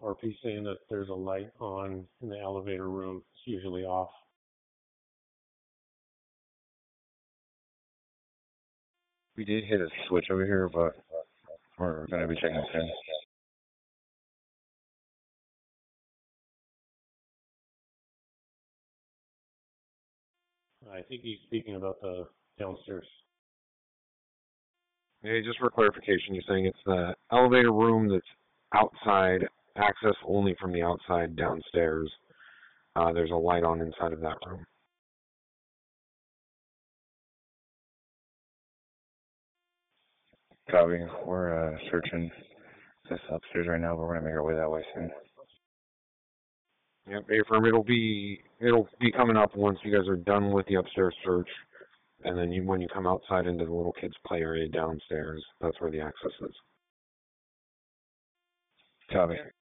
RP saying that there's a light on in the elevator room. It's usually off. We did hit a switch over here, but we're going to be checking soon. I think he's speaking about the downstairs. Hey, just for clarification, you're saying it's the elevator room that's outside, access only from the outside downstairs. There's a light on inside of that room. Copy. We're searching this upstairs right now, but we're gonna make our way that way soon. Yep, affirm. It'll be coming up once you guys are done with the upstairs search, and then when you come outside into the little kids' play area downstairs, that's where the access is. Copy.